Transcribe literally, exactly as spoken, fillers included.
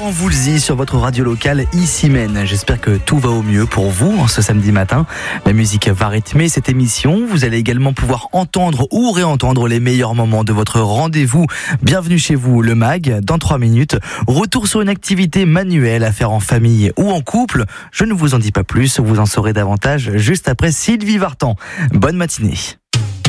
Laurent Voulzy sur votre radio locale Issy-Maine. J'espère que tout va au mieux pour vous en ce samedi matin. La musique va rythmer cette émission. Vous allez également pouvoir entendre ou réentendre les meilleurs moments de votre rendez-vous. Bienvenue chez vous, le Mag. Dans trois minutes, retour sur une activité manuelle à faire en famille ou en couple. Je ne vous en dis pas plus, vous en saurez davantage juste après Sylvie Vartan. Bonne matinée.